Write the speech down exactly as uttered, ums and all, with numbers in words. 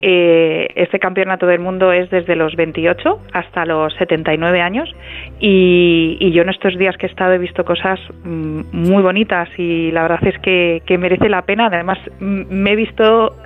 Eh, este campeonato del mundo es desde los veintiocho hasta los setenta y nueve años y, y yo en estos días que he estado he visto cosas mm, muy bonitas y la verdad es que, que merece la pena. Además, m- me he visto